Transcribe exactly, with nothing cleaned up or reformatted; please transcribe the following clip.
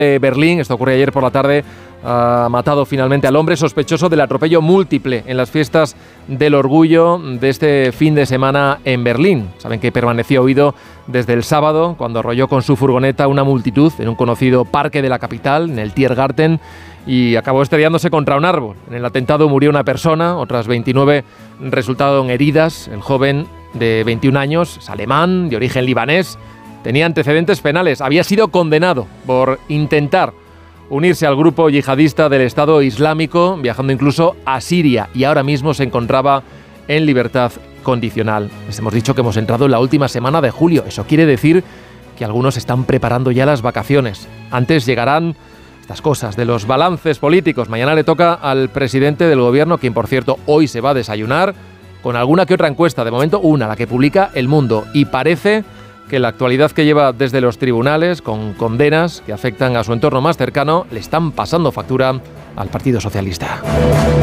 de Berlín, esto ocurre ayer por la tarde, ha matado finalmente al hombre sospechoso del atropello múltiple en las fiestas del orgullo de este fin de semana en Berlín. Saben que permaneció huido desde el sábado, cuando arrolló con su furgoneta una multitud en un conocido parque de la capital, en el Tiergarten, y acabó estrellándose contra un árbol. En el atentado murió una persona, otras veintinueve resultaron heridas. El joven de veintiún años, es alemán, de origen libanés, tenía antecedentes penales, había sido condenado por intentar unirse al grupo yihadista del Estado Islámico, viajando incluso a Siria, y ahora mismo se encontraba en libertad condicional. Les hemos dicho que hemos entrado en la última semana de julio. Eso quiere decir que algunos están preparando ya las vacaciones. Antes llegarán estas cosas de los balances políticos. Mañana le toca al presidente del gobierno, quien por cierto hoy se va a desayunar con alguna que otra encuesta. De momento una, la que publica El Mundo, y parece que la actualidad que lleva desde los tribunales, con condenas que afectan a su entorno más cercano, le están pasando factura al Partido Socialista.